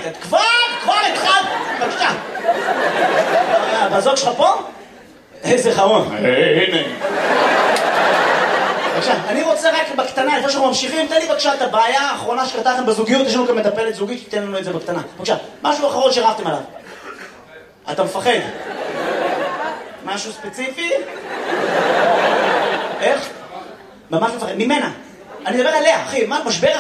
ללכת. כבר התחלת! בבקשה. הבזוק שלך פה? איזה חרון. הנה. בבקשה, אני רוצה רק בקטנה, לפני שאנחנו ממשיכים, תן לי בבקשה את הבעיה האחרונה שקרתה לכם בזוגיות, יש לנו גם מטפלת זוגית, שתיתן לנו את זה בקטנה. בבקשה, משהו אחרון שרבתם עליו. אתה מפחד. משהו ספציפי? איך? ממש מפחד. ממנה. אני מדבר עליה, אחי, מה, משבר